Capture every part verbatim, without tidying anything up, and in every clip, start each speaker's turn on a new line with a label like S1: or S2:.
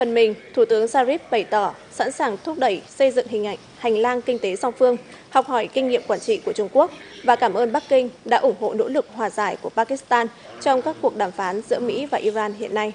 S1: Phần mình, Thủ tướng Sharif bày tỏ sẵn sàng thúc đẩy xây dựng hình ảnh hành lang kinh tế song phương, học hỏi kinh nghiệm quản trị của Trung Quốc và cảm ơn Bắc Kinh đã ủng hộ nỗ lực hòa giải của Pakistan trong các cuộc đàm phán giữa Mỹ và Iran hiện nay.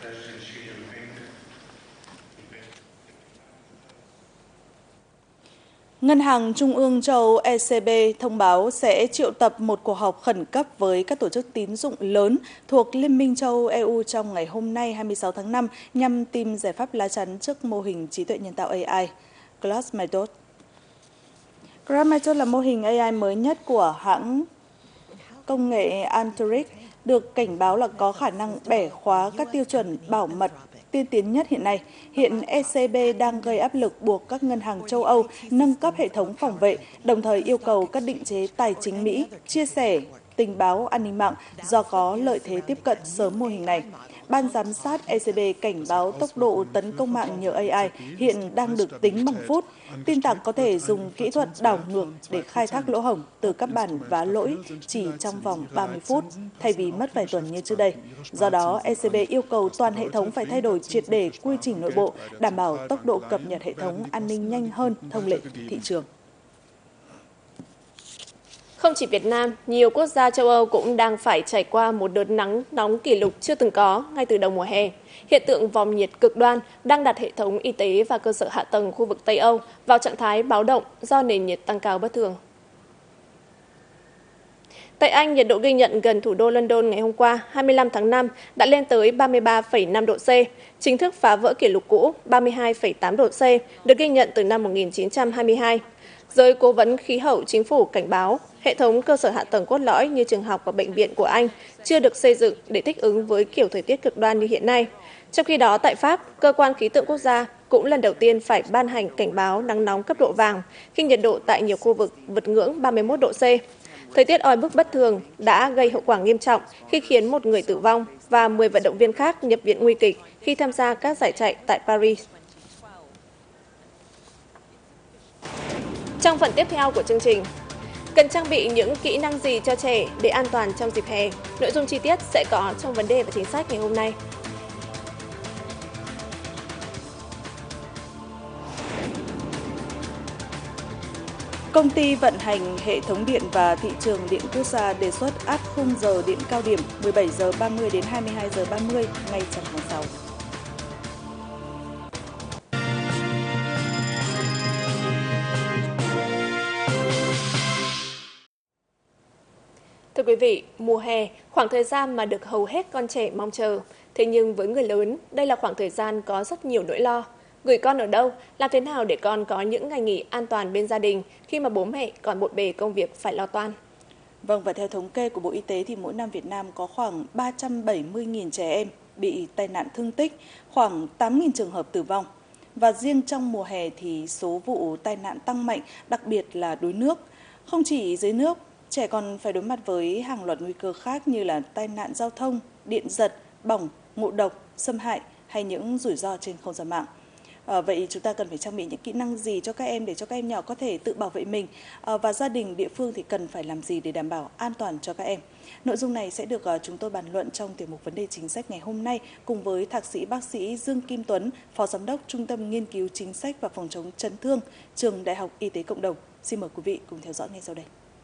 S2: Ngân hàng Trung ương châu Âu E C B thông báo sẽ triệu tập một cuộc họp khẩn cấp với các tổ chức tín dụng lớn thuộc Liên minh châu Âu E U trong ngày hôm nay hai mươi sáu tháng năm nhằm tìm giải pháp lá chắn trước mô hình trí tuệ nhân tạo A I, Claude Method. Claude Method là mô hình A I mới nhất của hãng công nghệ Anthropic, được cảnh báo là có khả năng bẻ khóa các tiêu chuẩn bảo mật tiên tiến nhất hiện nay. Hiện E C B đang gây áp lực buộc các ngân hàng châu Âu nâng cấp hệ thống phòng vệ, đồng thời yêu cầu các định chế tài chính Mỹ chia sẻ tình báo an ninh mạng do có lợi thế tiếp cận sớm mô hình này. Ban giám sát E C B cảnh báo tốc độ tấn công mạng nhờ A I hiện đang được tính bằng phút. Tin tặc có thể dùng kỹ thuật đảo ngược để khai thác lỗ hổng từ các bản vá lỗi chỉ trong vòng ba mươi phút, thay vì mất vài tuần như trước đây. Do đó, E C B yêu cầu toàn hệ thống phải thay đổi triệt để quy trình nội bộ, đảm bảo tốc độ cập nhật hệ thống an ninh nhanh hơn thông lệ thị trường.
S1: Không chỉ Việt Nam, nhiều quốc gia châu Âu cũng đang phải trải qua một đợt nắng nóng kỷ lục chưa từng có ngay từ đầu mùa hè. Hiện tượng vòm nhiệt cực đoan đang đặt hệ thống y tế và cơ sở hạ tầng khu vực Tây Âu vào trạng thái báo động do nền nhiệt tăng cao bất thường. Tại Anh, nhiệt độ ghi nhận gần thủ đô London ngày hôm qua, hai mươi lăm tháng năm, đã lên tới ba mươi ba phẩy năm độ C, chính thức phá vỡ kỷ lục cũ ba mươi hai phẩy tám độ C, được ghi nhận từ năm một nghìn chín trăm hai mươi hai. Giới cố vấn khí hậu chính phủ cảnh báo, hệ thống cơ sở hạ tầng cốt lõi như trường học và bệnh viện của Anh chưa được xây dựng để thích ứng với kiểu thời tiết cực đoan như hiện nay. Trong khi đó, tại Pháp, cơ quan khí tượng quốc gia cũng lần đầu tiên phải ban hành cảnh báo nắng nóng cấp độ vàng khi nhiệt độ tại nhiều khu vực vượt ngưỡng ba mươi mốt độ C. Thời tiết oi bức bất thường đã gây hậu quả nghiêm trọng khi khiến một người tử vong và mười vận động viên khác nhập viện nguy kịch khi tham gia các giải chạy tại Paris. Trong phần tiếp theo của chương trình, cần trang bị những kỹ năng gì cho trẻ để an toàn trong dịp hè? Nội dung chi tiết sẽ có trong vấn đề và chính sách ngày hôm nay.
S2: Công ty vận hành hệ thống điện và thị trường điện quốc gia đề xuất áp khung giờ điện cao điểm mười bảy giờ ba mươi đến hai mươi hai giờ ba mươi ngày trong tháng sáu.
S1: Thưa quý vị, mùa hè, khoảng thời gian mà được hầu hết con trẻ mong chờ. Thế nhưng với người lớn, đây là khoảng thời gian có rất nhiều nỗi lo. Gửi con ở đâu? Làm thế nào để con có những ngày nghỉ an toàn bên gia đình khi mà bố mẹ còn bộn bề công việc phải lo toan?
S2: Vâng, và theo thống kê của Bộ Y tế thì mỗi năm Việt Nam có khoảng ba trăm bảy mươi nghìn trẻ em bị tai nạn thương tích, khoảng tám nghìn trường hợp tử vong. Và riêng trong mùa hè thì số vụ tai nạn tăng mạnh, đặc biệt là đuối nước. Không chỉ dưới nước, trẻ còn phải đối mặt với hàng loạt nguy cơ khác như là tai nạn giao thông, điện giật, bỏng, ngộ độc, xâm hại hay những rủi ro trên không gian mạng. À, vậy chúng ta cần phải trang bị những kỹ năng gì cho các em để cho các em nhỏ có thể tự bảo vệ mình, à, và gia đình địa phương thì cần phải làm gì để đảm bảo an toàn cho các em? Nội dung này sẽ được uh, chúng tôi bàn luận trong tiểu mục vấn đề chính sách ngày hôm nay cùng với thạc sĩ bác sĩ Dương Kim Tuấn, phó giám đốc Trung tâm Nghiên cứu Chính sách và Phòng chống chấn thương, Trường Đại học Y tế Cộng đồng. Xin mời quý vị cùng theo dõi ngay sau đây.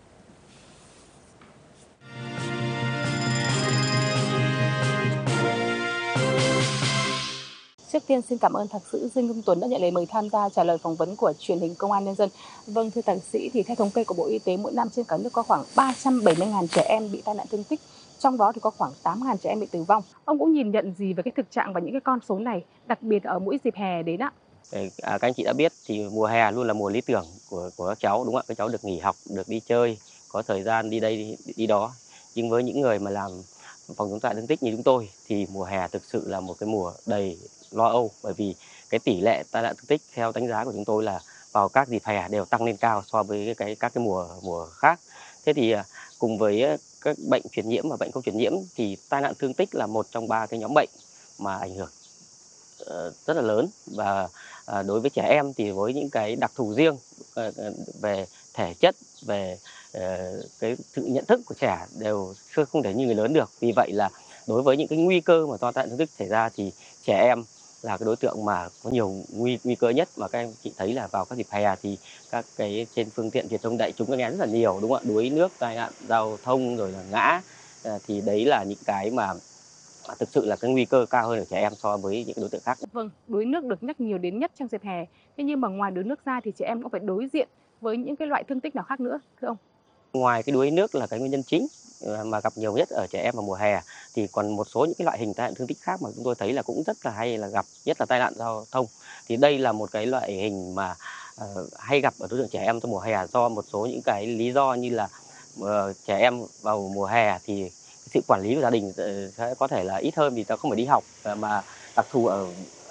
S3: Trước tiên xin cảm ơn thạc sĩ Dương Kim Tuấn đã nhận lời mời tham gia trả lời phỏng vấn của truyền hình Công an Nhân dân. Vâng, thưa thạc sĩ, thì theo thống kê của Bộ Y tế, mỗi năm trên cả nước có khoảng ba trăm bảy mươi nghìn trẻ em bị tai nạn thương tích, trong đó thì có khoảng tám nghìn trẻ em bị tử vong. Ông cũng nhìn nhận gì về cái thực trạng và những cái con số này, đặc biệt ở mỗi dịp hè đến ạ?
S4: À, các anh chị đã biết thì mùa hè luôn là mùa lý tưởng của của các cháu, đúng không ạ? Các cháu được nghỉ học, được đi chơi, có thời gian đi đây đi, đi đó. Nhưng với những người mà làm phòng chống tai nạn thương tích như chúng tôi thì mùa hè thực sự là một cái mùa đầy lo âu, bởi vì cái tỷ lệ tai nạn thương tích theo đánh giá của chúng tôi là vào các dịp hè đều tăng lên cao so với cái các cái mùa mùa khác. Thế thì cùng với các bệnh truyền nhiễm và bệnh không truyền nhiễm thì tai nạn thương tích là một trong ba cái nhóm bệnh mà ảnh hưởng rất là lớn, và đối với trẻ em thì với những cái đặc thù riêng về thể chất, về cái sự nhận thức của trẻ đều không thể như người lớn được. Vì vậy là đối với những cái nguy cơ mà do tai nạn thương tích xảy ra thì trẻ em là cái đối tượng mà có nhiều nguy nguy cơ nhất, mà các em chị thấy là vào các dịp hè thì các cái trên phương tiện truyền thông đại chúng các em rất là nhiều, đúng không ạ? Đuối nước, tai nạn giao thông rồi là ngã, à, thì đấy là những cái mà à, thực sự là cái nguy cơ cao hơn ở trẻ em so với những đối tượng khác.
S3: Vâng, đuối nước được nhắc nhiều đến nhất trong dịp hè. Thế nhưng mà ngoài đuối nước ra thì trẻ em cũng phải đối diện với những cái loại thương tích nào khác nữa, thưa ông?
S4: Ngoài cái đuối nước là cái nguyên nhân chính ờ, mà gặp nhiều nhất ở trẻ em vào mùa hè, thì còn một số những cái loại hình tai nạn thương tích khác mà chúng tôi thấy là cũng rất là hay là gặp, nhất là tai nạn giao thông. Thì đây là một cái loại hình mà ờ, hay gặp ở đối tượng trẻ em trong mùa hè do một số những cái lý do như là ờ, trẻ em vào mùa hè thì sự quản lý của gia đình ờ, sẽ có thể là ít hơn vì ta không phải đi học, ờ, mà đặc thù ở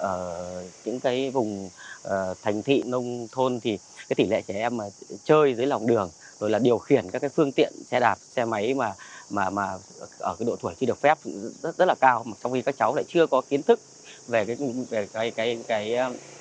S4: ở những cái vùng ờ, thành thị nông thôn thì cái tỷ lệ trẻ em mà chơi dưới lòng đường rồi là điều khiển các cái phương tiện xe đạp, xe máy mà mà mà ở cái độ tuổi chưa được phép rất rất là cao, mà trong khi các cháu lại chưa có kiến thức về cái về cái cái cái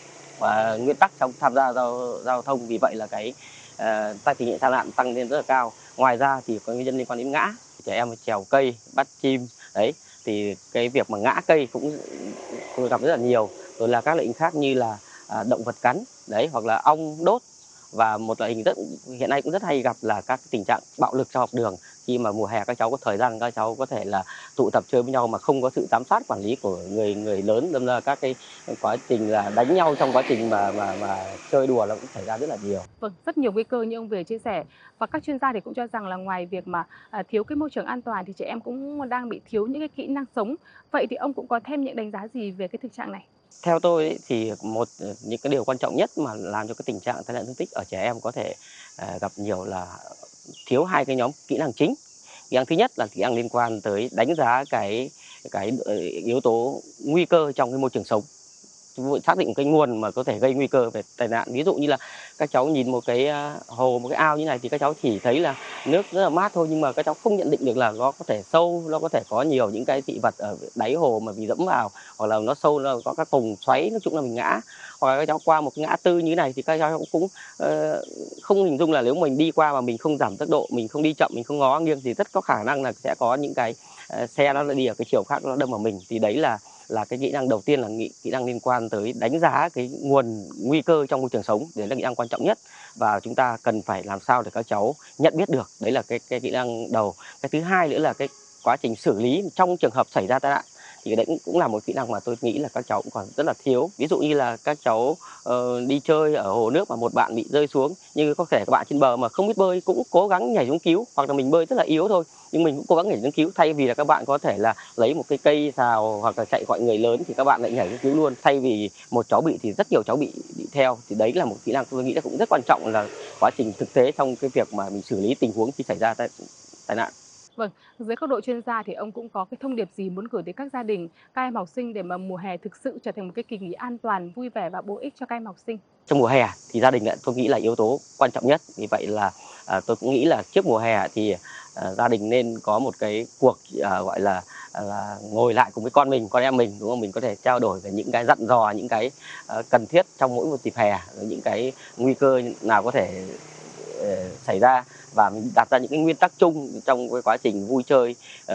S4: và nguyên tắc trong tham gia giao giao thông, vì vậy là cái uh, tai tỷ lệ tai nạn tăng lên rất là cao. Ngoài ra thì có nguyên nhân liên quan đến ngã, trẻ em trèo cây, bắt chim đấy, thì cái việc mà ngã cây cũng cũng gặp rất là nhiều. Rồi là các loại hình khác như là à, động vật cắn đấy, hoặc là ong đốt, và một loại hình rất hiện nay cũng rất hay gặp là các tình trạng bạo lực trong học đường, khi mà mùa hè các cháu có thời gian các cháu có thể là tụ tập chơi với nhau mà không có sự giám sát quản lý của người người lớn, đâm ra các cái quá trình là đánh nhau trong quá trình mà mà mà chơi đùa là cũng xảy ra rất là nhiều.
S3: Vâng, rất nhiều nguy cơ như ông vừa chia sẻ. Và các chuyên gia thì cũng cho rằng là ngoài việc mà à, thiếu cái môi trường an toàn thì trẻ em cũng đang bị thiếu những cái kỹ năng sống. Vậy thì ông cũng có thêm những đánh giá gì về cái thực trạng này?
S4: Theo tôi ấy, thì một những cái điều quan trọng nhất mà làm cho cái tình trạng tai nạn thương tích ở trẻ em có thể à, gặp nhiều là thiếu hai cái nhóm kỹ năng chính. Kỹ năng thứ nhất là kỹ năng liên quan tới đánh giá cái cái yếu tố nguy cơ trong cái môi trường sống, xác định cái nguồn mà có thể gây nguy cơ về tai nạn. Ví dụ như là các cháu nhìn một cái hồ, một cái ao như này thì các cháu chỉ thấy là nước rất là mát thôi, nhưng mà các cháu không nhận định được là nó có thể sâu, nó có thể có nhiều những cái dị vật ở đáy hồ mà vì dẫm vào, hoặc là nó sâu, nó có các vùng xoáy, nói chung là mình ngã. Hoặc là các cháu qua một cái ngã tư như thế này thì các cháu cũng, cũng uh, không hình dung là nếu mình đi qua mà mình không giảm tốc độ, mình không đi chậm, mình không ngó nghiêng thì rất có khả năng là sẽ có những cái uh, xe nó đi ở cái chiều khác nó đâm vào mình. Thì đấy là là cái kỹ năng đầu tiên, là kỹ năng liên quan tới đánh giá cái nguồn nguy cơ trong môi trường sống, đấy là kỹ năng quan trọng nhất, và chúng ta cần phải làm sao để các cháu nhận biết được, đấy là cái cái kỹ năng đầu. Cái thứ hai nữa là cái quá trình xử lý trong trường hợp xảy ra tai nạn, thì đấy cũng, cũng là một kỹ năng mà tôi nghĩ là các cháu cũng còn rất là thiếu. Ví dụ như là các cháu uh, đi chơi ở hồ nước mà một bạn bị rơi xuống, nhưng có thể các bạn trên bờ mà không biết bơi cũng cố gắng nhảy xuống cứu, hoặc là mình bơi rất là yếu thôi nhưng mình cũng cố gắng nhảy xuống cứu, thay vì là các bạn có thể là lấy một cái cây xào hoặc là chạy gọi người lớn thì các bạn lại nhảy xuống cứu luôn, thay vì một cháu bị thì rất nhiều cháu bị bị theo. Thì đấy là một kỹ năng tôi nghĩ là cũng rất quan trọng, là quá trình thực tế trong cái việc mà mình xử lý tình huống khi xảy ra tai, tai nạn.
S3: Vâng, dưới góc độ chuyên gia thì ông cũng có cái thông điệp gì muốn gửi tới các gia đình, các em học sinh để mà mùa hè thực sự trở thành một cái kỳ nghỉ an toàn, vui vẻ và bổ ích cho các em học sinh?
S4: Trong mùa hè thì gia đình tôi nghĩ là yếu tố quan trọng nhất. Vì vậy là à, tôi cũng nghĩ là trước mùa hè thì à, gia đình nên có một cái cuộc à, gọi là, là ngồi lại cùng với con mình, con em mình, đúng không? Mình có thể trao đổi về những cái dặn dò, những cái à, cần thiết trong mỗi một dịp hè, những cái nguy cơ nào có thể uh, xảy ra, và mình đặt ra những cái nguyên tắc chung trong cái quá trình vui chơi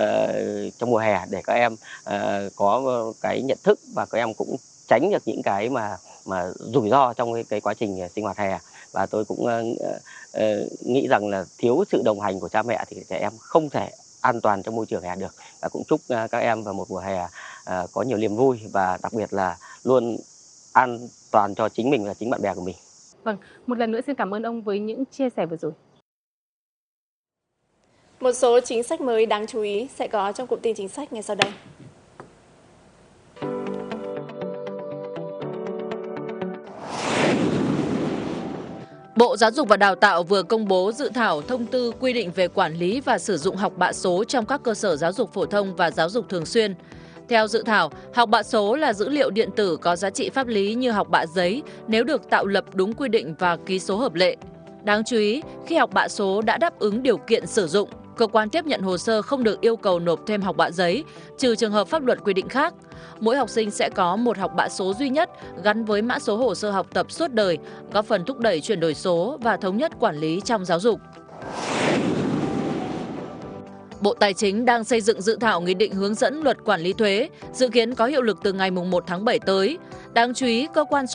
S4: uh, trong mùa hè để các em uh, có cái nhận thức, và các em cũng tránh được những cái mà mà rủi ro trong cái, cái quá trình sinh hoạt hè. Và tôi cũng uh, uh, nghĩ rằng là thiếu sự đồng hành của cha mẹ thì trẻ em không thể an toàn trong môi trường hè được. Và cũng chúc uh, các em vào một mùa hè uh, có nhiều niềm vui, và đặc biệt là luôn an toàn cho chính mình và chính bạn bè của mình.
S3: Vâng, một lần nữa xin cảm ơn ông với những chia sẻ vừa rồi.
S1: Một số chính sách mới đáng chú ý sẽ có trong cụm tin chính sách ngay sau đây.
S5: Bộ Giáo dục và Đào tạo vừa công bố dự thảo thông tư quy định về quản lý và sử dụng học bạ số trong các cơ sở giáo dục phổ thông và giáo dục thường xuyên. Theo dự thảo, học bạ số là dữ liệu điện tử có giá trị pháp lý như học bạ giấy nếu được tạo lập đúng quy định và ký số hợp lệ. Đáng chú ý, khi học bạ số đã đáp ứng điều kiện sử dụng, cơ quan tiếp nhận hồ sơ không được yêu cầu nộp thêm học bạ giấy, trừ trường hợp pháp luật quy định khác. Mỗi học sinh sẽ có một học bạ số duy nhất gắn với mã số hồ sơ học tập suốt đời, góp phần thúc đẩy chuyển đổi số và thống nhất quản lý trong giáo dục. Bộ Tài chính đang xây dựng dự thảo nghị định hướng dẫn luật quản lý thuế, dự kiến có hiệu lực từ ngày một tháng bảy tới. Đáng chú ý, cơ quan